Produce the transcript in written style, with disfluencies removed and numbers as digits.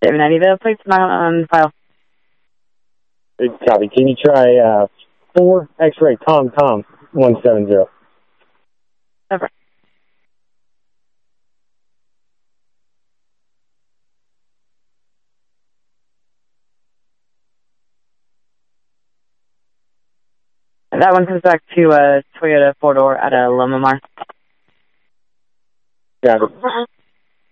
790, the plate's not on file. Copy. Can you try 4 X-ray Tom 170? Over. That one comes back to Toyota 4-door at a Lomamar. Got it.